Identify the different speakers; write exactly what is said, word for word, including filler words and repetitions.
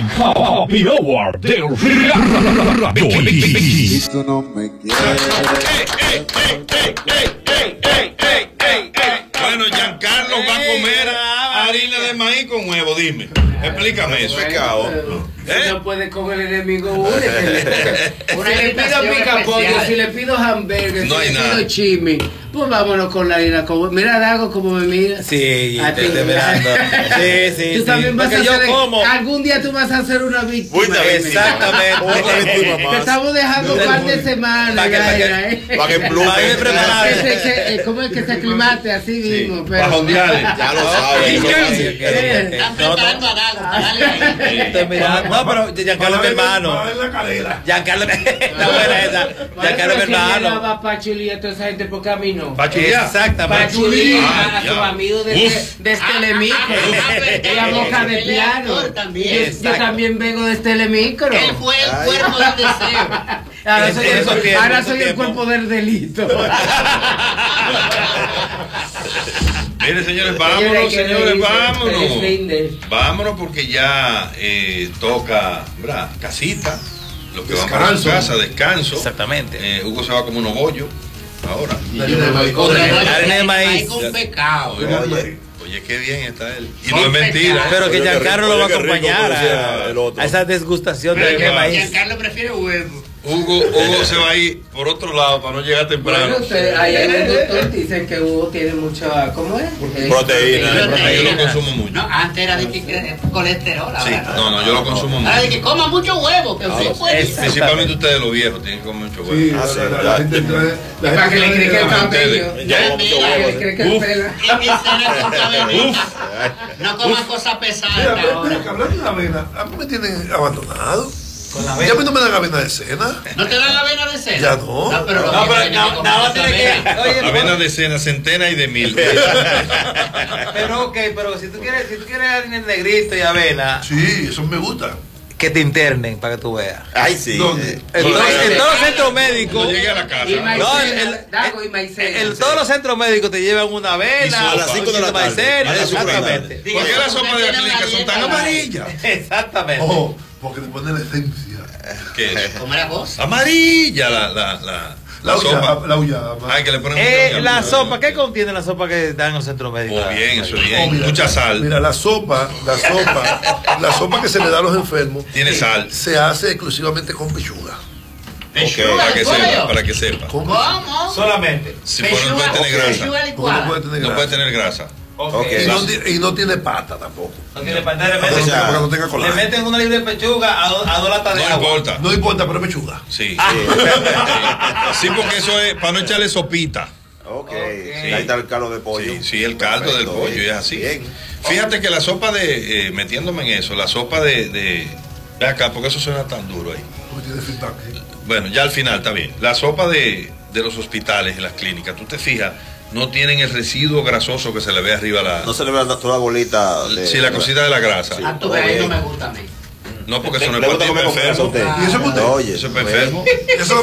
Speaker 1: Happy Hour de Radio
Speaker 2: Y tú no me quieres.
Speaker 3: Bueno, Giancarlo va a comer harina de maíz con huevo, dime. Explícame eso.
Speaker 4: ¿Eh? No puede comer el enemigo uno. Si le pido picapollo, si le pido hamburgues,
Speaker 3: no
Speaker 4: si
Speaker 3: hay
Speaker 4: le
Speaker 3: nada.
Speaker 4: pido chimi, pues vámonos con la harina con huevo. Mira, Dago, como me mira.
Speaker 5: Sí,
Speaker 4: A
Speaker 5: te
Speaker 4: ti.
Speaker 5: estoy mirando. Sí, sí,
Speaker 4: Tú
Speaker 5: sí.
Speaker 4: también vas
Speaker 5: Porque
Speaker 4: a
Speaker 5: yo
Speaker 4: hacer,
Speaker 5: como.
Speaker 4: algún día tú vas a hacer una víctima.
Speaker 5: Una víctima. Exactamente.
Speaker 4: Te estamos dejando un par de semanas.
Speaker 5: Para que-
Speaker 4: ya,
Speaker 5: para que-
Speaker 4: ya, ¿eh?
Speaker 5: para que plume. Para que preparado.
Speaker 4: Que se- que- eh, ¿Cómo es que se aclimate así mismo? Pero-
Speaker 3: Bajondeales.
Speaker 5: Ya lo sabes.
Speaker 4: Están
Speaker 5: preparando a Dago. Estoy mirando. No, pero Giancarlo es mi hermano. Giancarlo está buena esa. Giancarlo es mi hermano.
Speaker 4: Va Pachuli y a toda esa gente por camino.
Speaker 3: Pachulia.
Speaker 5: Exactamente.
Speaker 4: Pachuli
Speaker 3: Ah,
Speaker 4: a sus
Speaker 3: ya.
Speaker 4: amigos de,
Speaker 3: Uf.
Speaker 4: de Telemicro. Y a Boca de Piano. Yo, yo también vengo de Telemicro.
Speaker 6: Él fue el cuerpo del deseo.
Speaker 4: Ahora soy el,
Speaker 5: Eso tiempo,
Speaker 4: ahora
Speaker 5: eso
Speaker 4: soy el
Speaker 5: tiempo.
Speaker 4: cuerpo del delito.
Speaker 3: Mire, señores,
Speaker 4: Señores,
Speaker 3: vámonos,
Speaker 4: ¿qué
Speaker 3: señores,
Speaker 4: le dice?
Speaker 3: vámonos.
Speaker 4: Feliz fin de-
Speaker 3: Vámonos porque ya eh, toca, ¿verdad? Casita. Lo que vamos a
Speaker 7: Descanso.
Speaker 3: casa, descanso.
Speaker 5: Exactamente.
Speaker 3: Eh, Hugo se va como unos bollos ahora.
Speaker 5: Harina de maíz.
Speaker 6: Con pecado.
Speaker 3: Oye, oye, qué bien está él. Y no es mentira.
Speaker 5: Pero que
Speaker 8: Oye, qué
Speaker 5: Giancarlo
Speaker 8: rico,
Speaker 5: lo va a
Speaker 8: oye, qué rico,
Speaker 5: acompañar
Speaker 8: como decía el
Speaker 5: a,
Speaker 8: otro.
Speaker 5: a esa desgustación de
Speaker 3: Pero
Speaker 5: harina de maíz.
Speaker 6: Giancarlo prefiere huevo.
Speaker 3: Hugo, Hugo se va a ir por otro lado para no llegar temprano.
Speaker 4: Bueno, usted, ahí en el doctor dicen que Hugo tiene mucha, ¿cómo es? Eh,
Speaker 8: Proteína.
Speaker 3: Yo lo consumo mucho.
Speaker 6: No, antes era de que que- colesterol.
Speaker 3: Sí,
Speaker 6: Ahora
Speaker 3: no, no, yo lo consumo
Speaker 6: Ahora de que
Speaker 3: mucho.
Speaker 6: coma mucho huevo, que usted puede.
Speaker 5: es-
Speaker 3: Principalmente ustedes los viejos tienen que comer mucho
Speaker 7: Sí,
Speaker 3: huevo.
Speaker 8: Ah, sí,
Speaker 7: la, la,
Speaker 8: ya.
Speaker 7: la gente trae. La
Speaker 4: Para que le
Speaker 7: gente
Speaker 4: crezca el
Speaker 7: trae-
Speaker 4: cabello.
Speaker 8: Ya como mucho
Speaker 4: Para que le
Speaker 8: huevo.
Speaker 4: crezca el
Speaker 3: Uf.
Speaker 4: pelo.
Speaker 6: Y mi cena con cabellita. No coma cosas pesadas
Speaker 7: Mira, pero,
Speaker 6: ahora.
Speaker 7: pero, hablando de avena, a mí me tienen abandonado.
Speaker 5: Con la
Speaker 7: Ya a mí no me dan avena de cena.
Speaker 6: ¿No te dan avena de cena?
Speaker 7: Ya no.
Speaker 6: No, pero,
Speaker 5: No, pero no, no, tiene que. Oye,
Speaker 3: Avena de cena, centena y de mil.
Speaker 5: pero ok, pero si tú quieres, si tú quieres harina de negrito y avena,
Speaker 7: Sí, eso me gusta.
Speaker 5: que te internen para que tú veas.
Speaker 8: Ay, sí.
Speaker 7: ¿Dónde?
Speaker 5: En todos, en todos los centros médicos.
Speaker 3: No llegué a la casa.
Speaker 4: Y maicena,
Speaker 5: No, el- el-
Speaker 4: Dago y maicena.
Speaker 5: En todos los centros médicos te llevan una
Speaker 3: Y
Speaker 5: avena,
Speaker 3: sopa.
Speaker 5: a las cinco de la tarde.
Speaker 8: A las cinco de la tarde.
Speaker 5: Exactamente.
Speaker 3: ¿Por qué las sopas de la clínica son tan amarillas?
Speaker 5: Exactamente.
Speaker 7: Oh, porque le ponen la esencia.
Speaker 3: ¿Qué es eso?
Speaker 6: ¿Cómo era vos?
Speaker 3: Amarilla la, la, la, la
Speaker 7: La
Speaker 3: sopa.
Speaker 7: ulla, la ulla.
Speaker 3: Ay, que le ponen
Speaker 5: Eh,
Speaker 3: mucha-
Speaker 5: la sopa, ¿qué contiene la sopa que dan en los centros médicos?
Speaker 3: Oh, bien, eso es
Speaker 7: Oh,
Speaker 3: bien.
Speaker 7: mira,
Speaker 3: Mucha sal.
Speaker 7: Mira, la sopa, la sopa, la sopa que se le da a los enfermos
Speaker 3: Tiene sal.
Speaker 7: se hace exclusivamente con pechuga.
Speaker 6: Pechuga
Speaker 3: Para que
Speaker 6: de
Speaker 3: sepa,
Speaker 6: pollo.
Speaker 3: para que sepa.
Speaker 7: Con
Speaker 6: ¿Cómo?
Speaker 5: Solamente.
Speaker 3: Si no puede tener grasa.
Speaker 6: Pechuga
Speaker 7: Porque
Speaker 6: licuada.
Speaker 7: no puede tener
Speaker 3: No
Speaker 7: grasa.
Speaker 3: puede tener grasa.
Speaker 5: Ok.
Speaker 7: Y no, ti- y no tiene pata tampoco.
Speaker 5: No tiene pantalla, le
Speaker 7: Para que no
Speaker 5: meten,
Speaker 7: tenga- para que no tenga
Speaker 5: le
Speaker 7: colágeno.
Speaker 5: meten una libre de pechuga a, do- a dos latas de
Speaker 3: No
Speaker 5: agua.
Speaker 3: importa.
Speaker 7: No importa, pero es pechuga.
Speaker 3: Sí. Sí, porque eso es para no echarle sopita.
Speaker 8: Ok.
Speaker 5: Ok.
Speaker 8: Ahí está el caldo de pollo.
Speaker 3: Sí, sí, el caldo del
Speaker 8: Perfecto,
Speaker 3: pollo
Speaker 8: bien.
Speaker 3: es así.
Speaker 8: Bien.
Speaker 3: Fíjate que la sopa de, eh, metiéndome en eso, la sopa de, de, ve acá, porque eso suena tan duro ahí.
Speaker 7: Porque tiene feedback. ¿Sí?
Speaker 3: Bueno, ya al final está bien. La sopa de, de los hospitales y las clínicas, tú te fijas, no tienen el residuo grasoso que se le ve arriba a la,
Speaker 8: No se le ve la- toda la bolita. De,
Speaker 3: sí, la cosita de la grasa.
Speaker 6: Ah, tú ves, ahí no me gusta a mí.
Speaker 3: No, porque eso no es
Speaker 8: ¿Le
Speaker 3: para
Speaker 8: gusta
Speaker 3: ti,
Speaker 8: comer con
Speaker 3: enfermo.
Speaker 8: grasa a usted?
Speaker 7: ¿Y eso es por qué?
Speaker 8: Oye.
Speaker 3: Eso es para enfermo.
Speaker 7: Eso